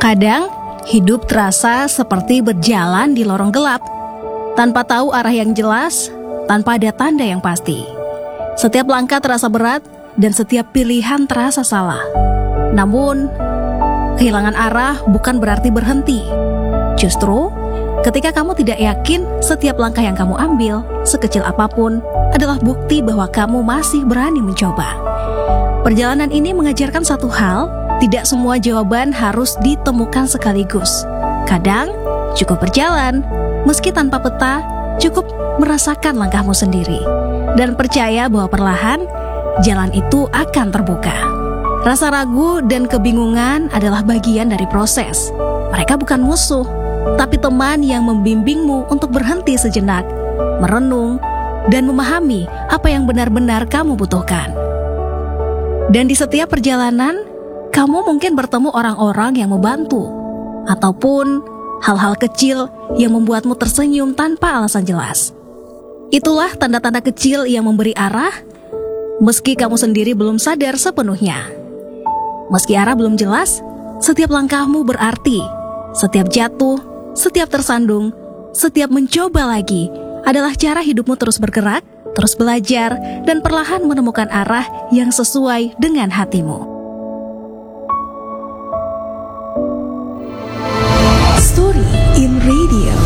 Kadang, hidup terasa seperti berjalan di lorong gelap, tanpa tahu arah yang jelas, tanpa ada tanda yang pasti. Setiap langkah terasa berat, dan setiap pilihan terasa salah. Namun, kehilangan arah bukan berarti berhenti. Justru, ketika kamu tidak yakin, setiap langkah yang kamu ambil, sekecil apapun, adalah bukti bahwa kamu masih berani mencoba. Perjalanan ini mengajarkan satu hal, tidak semua jawaban harus ditemukan sekaligus. Kadang, cukup berjalan, meski tanpa peta, cukup merasakan langkahmu sendiri. Dan percaya bahwa perlahan, jalan itu akan terbuka. Rasa ragu dan kebingungan adalah bagian dari proses. Mereka bukan musuh, tapi teman yang membimbingmu untuk berhenti sejenak, merenung, dan memahami apa yang benar-benar kamu butuhkan. Dan di setiap perjalanan, kamu mungkin bertemu orang-orang yang membantu, ataupun hal-hal kecil yang membuatmu tersenyum tanpa alasan jelas. Itulah tanda-tanda kecil yang memberi arah, meski kamu sendiri belum sadar sepenuhnya. Meski arah belum jelas, setiap langkahmu berarti. Setiap jatuh, setiap tersandung, setiap mencoba lagi adalah cara hidupmu terus bergerak, terus belajar, dan perlahan menemukan arah yang sesuai dengan hatimu. Story in Radio.